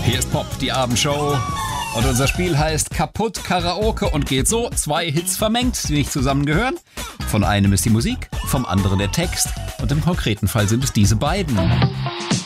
Hier ist Pop, die Abendshow. Und unser Spiel heißt Kaputt Karaoke und geht so: 2 Hits vermengt, die nicht zusammengehören. Von einem ist die Musik, vom anderen der Text und im konkreten Fall sind es diese beiden.